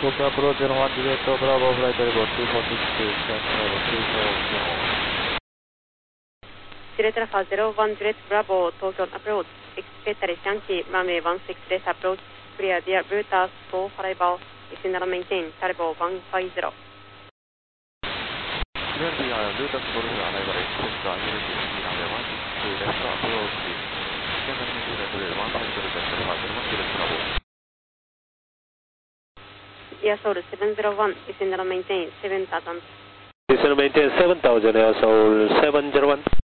Tokyo approach 01 Juliet Bravo flight level 246, Bravo 240. Juliet Alpha 01 Juliet Bravo, Tokyo approach, expected Yankee, runway 16 less approach, clear via routers, go for arrival, signal maintain, Taribo 150. Clear via routers, go for arrival, expect ILT, runway 16 less approach, signal maintain, Taribo 150, Alpha 01 Juliet Bravo. Airsoul 701, signal maintain 7000. Signal maintain 7000, Airsoul 701.